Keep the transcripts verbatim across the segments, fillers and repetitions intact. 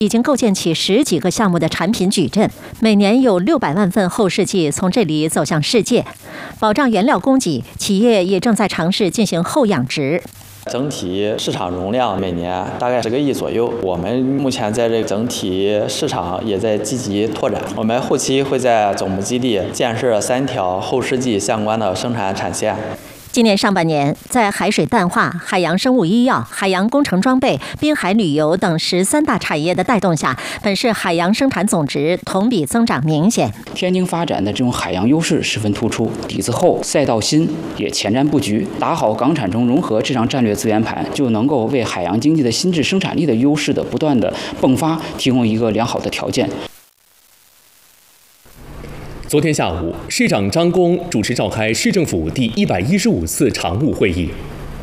已经构建起十几个项目的产品矩阵，每年有六百万份后试剂从这里走向世界。保障原料供给，企业也正在尝试进行后养殖。 整体市场容量每年大概十个亿左右，我们目前在这整体市场也在积极拓展。我们后期会在总部基地建设三条后试剂相关的生产产线。 今年上半年，在海水淡化、海洋生物医药、海洋工程装备、滨海旅游等十三大产业的带动下，本市海洋生产总值同比增长明显。 天津发展的这种海洋优势十分突出，底子厚、赛道新，也前瞻布局，打好港产中融合这张战略资源盘，就能够为海洋经济的新质生产力的优势的不断的迸发提供一个良好的条件。 昨天下午，市长张公主持召开市政府第一百一十五次常务会议。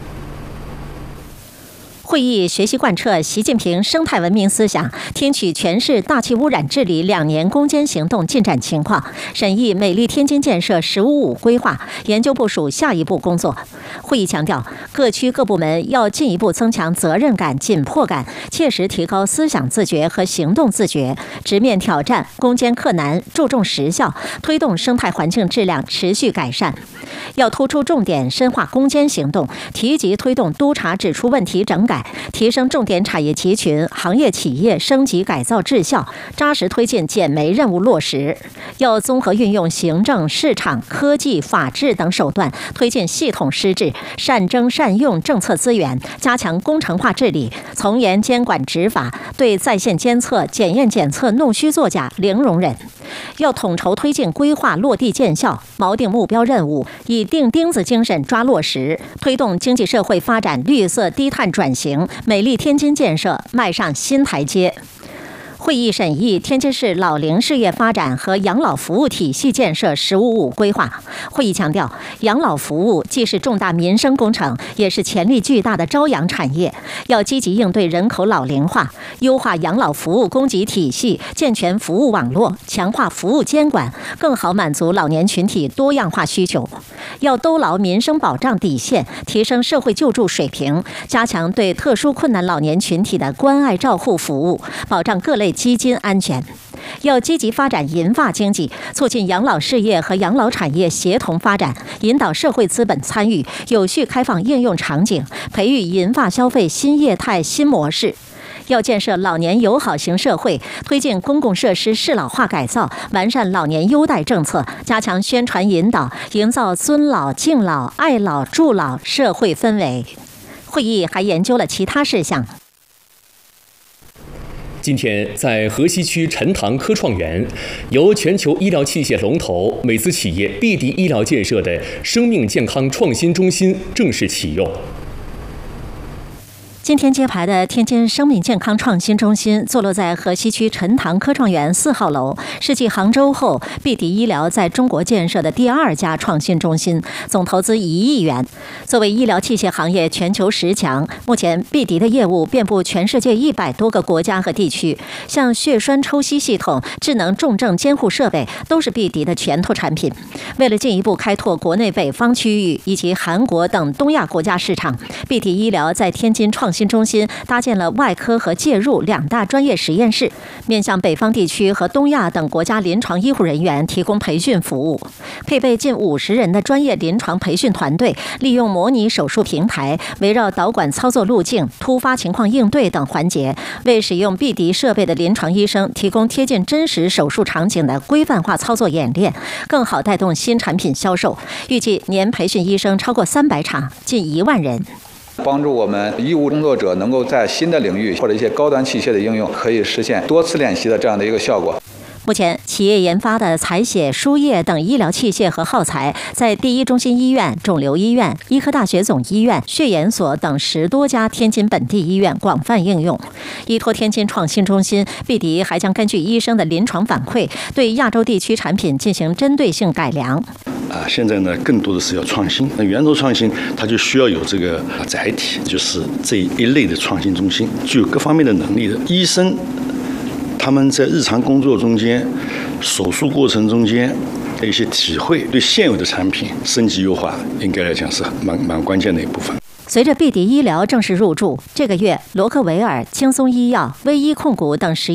会议学习贯彻习近平生态文明思想，听取全市大气污染治理两年攻坚行动进展情况，审议美丽天津建设“十五五”规划，研究部署下一步工作。会议强调，各区各部门要进一步增强责任感、紧迫感，切实提高思想自觉和行动自觉，直面挑战，攻坚克难，注重实效，推动生态环境质量持续改善。要突出重点，深化攻坚行动，提及推动督查指出问题整改。 提升重点产业集群、行业企业升级改造质效，扎实推进减煤任务落实。要综合运用行政、市场、科技、法治等手段，推进系统施治，善征善用政策资源，加强工程化治理，从严监管执法，对在线监测、检验检测弄虚作假零容忍。要统筹推进规划落地见效，锚定目标任务，以钉钉子精神抓落实，推动经济社会发展绿色低碳转型。 美丽天津建设迈上新台阶。会议审议天津市老龄事业发展和养老服务体系建设“十五五”规划。会议强调，养老服务既是重大民生工程，也是潜力巨大的朝阳产业。要积极应对人口老龄化，优化养老服务供给体系，健全服务网络，强化服务监管，更好满足老年群体多样化需求。要兜牢民生保障底线，提升社会救助水平，加强对特殊困难老年群体的关爱照护服务，保障各类 基金安全。要积极发展银发经济，促进养老事业和养老产业协同发展，引导社会资本参与，有序开放应用场景，培育银发消费新业态新模式。要建设老年友好型社会，推进公共设施适老化改造，完善老年优待政策，加强宣传引导，营造尊老、敬老、爱老、助老社会氛围。会议还研究了其他事项。 今天，在河西区陈塘科创园，由全球医疗器械龙头美资企业碧迪医疗建设的生命健康创新中心正式启用。 今天揭牌的天津生命健康创新中心坐落在河西区陈塘科创园四号楼，是继杭州后碧迪医疗在中国建设的第二家创新中心，总投资一亿元。作为医疗器械行业全球十强，目前碧迪的业务遍布全世界一百多个国家和地区，像血栓抽吸系统、智能重症监护设备都是碧迪的拳头产品。为了进一步开拓国内北方区域以及韩国等东亚国家市场，碧迪医疗在天津创新 新中心搭建了外科和介入两大专业实验室，面向北方地区和东亚等国家临床医护人员提供培训服务。配备近五十人的专业临床培训团队，利用模拟手术平台，围绕导管操作路径、突发情况应对等环节，为使用碧迪设备的临床医生提供贴近真实手术场景的规范化操作演练，更好带动新产品销售。预计年培训医生超过三百场，近一万人。 帮助我们医务工作者能够在新的领域或者一些高端器械的应用，可以实现多次练习的这样的一个效果。 目前，企业研发的采血、输液等医疗器械和耗材，在第一中心医院、肿瘤医院、医科大学总医院、血研所等十多家天津本地医院广泛应用。依托天津创新中心，碧迪还将根据医生的临床反馈，对亚洲地区产品进行针对性改良。 啊，现在呢，更多的是要创新。那源头创新，它就需要有这个载体，就是这一类的创新中心，具有各方面的能力的医生。 他们在日常工作中间、手术过程中间的一些体会，对现有的产品升级优化，应该来讲是蛮蛮关键的一部分。 随着碧迪医疗正式入驻，这个月罗克维尔、轻松医药、威医控股等实